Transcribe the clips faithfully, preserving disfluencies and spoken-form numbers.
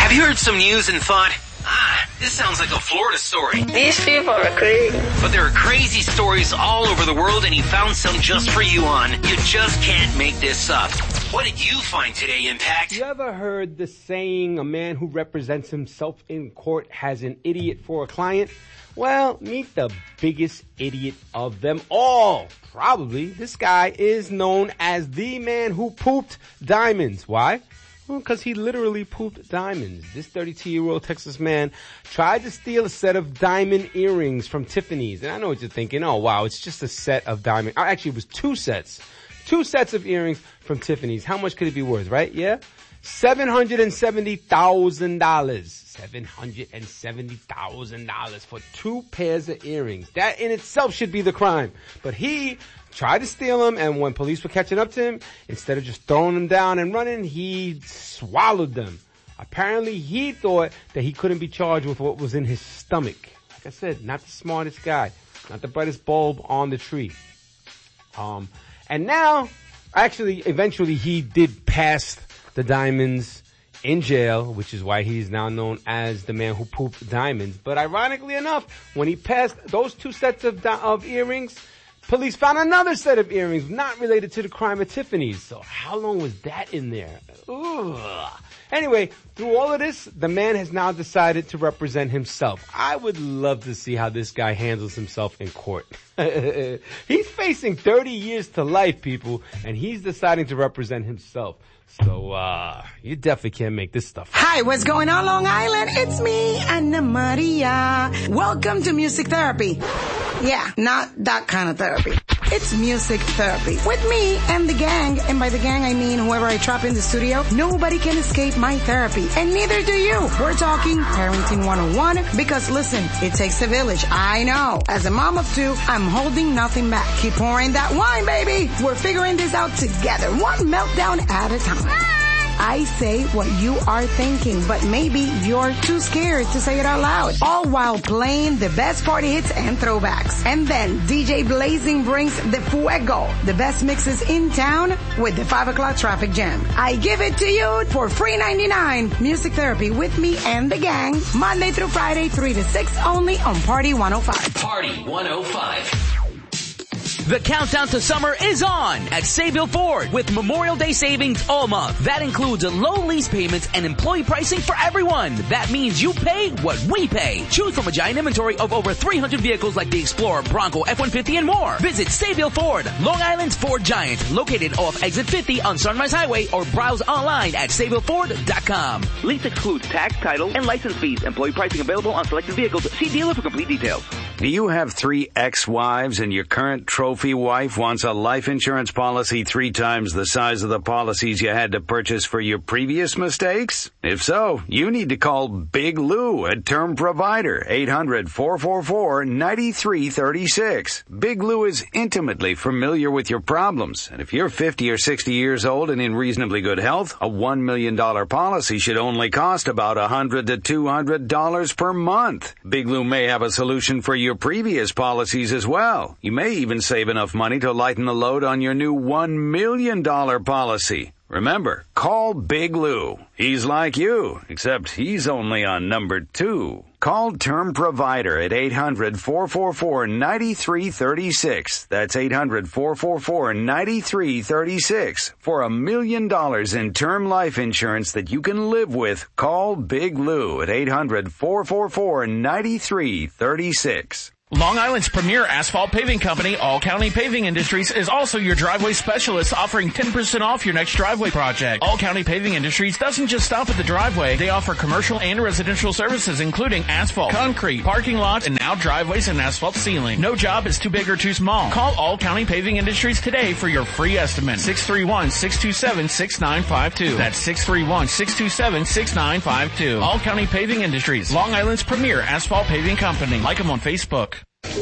Have you heard some news and thought, ah, this sounds like a Florida story? These people are crazy. But there are crazy stories all over the world, and he found some just for you on You Just Can't Make This Up. What did you find today, Impact? You ever heard the saying, a man who represents himself in court has an idiot for a client? Well, meet the biggest idiot of them all. Probably. This guy is known as the man who pooped diamonds. Why? Well, because he literally pooped diamonds. This thirty-two-year-old Texas man tried to steal a set of diamond earrings from Tiffany's. And I know what you're thinking. Oh, wow, it's just a set of diamond. Actually, it was two sets. Two sets of earrings from Tiffany's. How much could it be worth, right? Yeah? seven hundred seventy thousand dollars. seven hundred seventy thousand dollars for two pairs of earrings. That in itself should be the crime. But he tried to steal them, and when police were catching up to him, instead of just throwing them down and running, he swallowed them. Apparently, he thought that he couldn't be charged with what was in his stomach. Like I said, not the smartest guy. Not the brightest bulb on the tree. Um, and now, actually, eventually he did pass the diamonds in jail, which is why he's now known as the man who pooped diamonds. But ironically enough, when he passed those two sets of di- of earrings, police found another set of earrings not related to the crime at Tiffany's. So how long was that in there? Ugh. Anyway, through all of this, the man has now decided to represent himself. I would love to see how this guy handles himself in court. He's facing thirty years to life, people, and he's deciding to represent himself. So, uh, you definitely can't make this stuff up. Hi, what's going on, Long Island? It's me, Ana Maria. Welcome to Music Therapy. Yeah, not that kind of therapy. It's music therapy. With me and the gang, and by the gang I mean whoever I trap in the studio, nobody can escape my therapy, and neither do you. We're talking Parenting one oh one, because listen, it takes a village. I know. As a mom of two, I'm holding nothing back. Keep pouring that wine, baby. We're figuring this out together, one meltdown at a time. I say what you are thinking, but maybe you're too scared to say it out loud. All while playing the best party hits and throwbacks. And then D J Blazing brings the fuego, the best mixes in town with the five o'clock traffic jam. I give it to you for free ninety-nine. Music Therapy with me and the gang, Monday through Friday, three to six only on Party one oh five. Party one oh five. The countdown to summer is on at Sayville Ford with Memorial Day savings all month. That includes low lease payments and employee pricing for everyone. That means you pay what we pay. Choose from a giant inventory of over three hundred vehicles like the Explorer, Bronco, F one fifty, and more. Visit Sayville Ford, Long Island's Ford Giant, located off Exit fifty on Sunrise Highway, or browse online at sayville ford dot com. Lease excludes tax, title, and license fees. Employee pricing available on selected vehicles. See dealer for complete details. Do you have three ex-wives and your current trophy wife wants a life insurance policy three times the size of the policies you had to purchase for your previous mistakes? If so, you need to call Big Lou at Term Provider, eight hundred, four four four, nine three three six. Big Lou is intimately familiar with your problems, and if you're fifty or sixty years old and in reasonably good health, a one million dollars policy should only cost about one hundred to two hundred dollars per month. Big Lou may have a solution for your previous policies as well. You may even save enough money to lighten the load on your new one million dollars policy. Remember, call Big Lou. He's like you, except he's only on number two. Call Term Provider at eight hundred, four four four, nine three three six. That's eight hundred, four four four, nine three three six. For a million dollars in term life insurance that you can live with, call Big Lou at eight hundred, four four four, nine three three six. Long Island's premier asphalt paving company, All County Paving Industries, is also your driveway specialist, offering ten percent off your next driveway project. All County Paving Industries doesn't just stop at the driveway. They offer commercial and residential services, including asphalt, concrete, parking lots, and now driveways and asphalt sealing. No job is too big or too small. Call All County Paving Industries today for your free estimate. six three one, six two seven, six nine five two. That's six three one, six two seven, six nine five two. All County Paving Industries, Long Island's premier asphalt paving company. Like them on Facebook.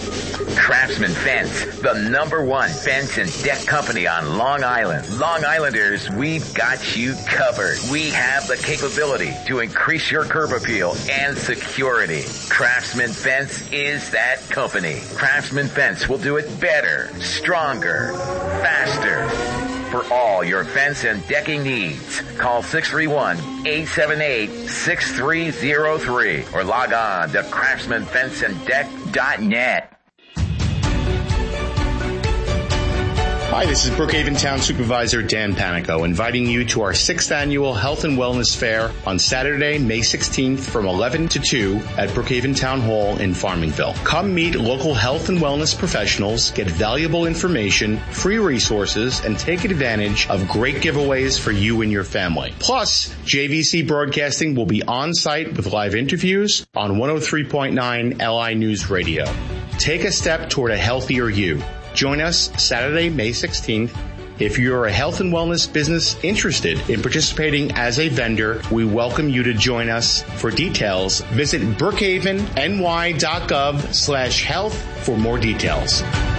Craftsman Fence, the number one fence and deck company on Long Island. Long Islanders, we've got you covered. We have the capability to increase your curb appeal and security. Craftsman Fence is that company. Craftsman Fence will do it better, stronger, faster. for all your fence and decking needs. Call six three one, eight seven eight, six three zero three or log on to craftsman fence and deck dot net. Hi, this is Brookhaven Town Supervisor Dan Panico, inviting you to our sixth annual Health and Wellness Fair on Saturday, May sixteenth from eleven to two at Brookhaven Town Hall in Farmingville. Come meet local health and wellness professionals, get valuable information, free resources, and take advantage of great giveaways for you and your family. Plus, J V C Broadcasting will be on site with live interviews on one oh three point nine L I News Radio. Take a step toward a healthier you. Join us Saturday, May sixteenth. If you're a health and wellness business interested in participating as a vendor, we welcome you to join us. For details, visit brookhaven n y dot gov slash health for more details.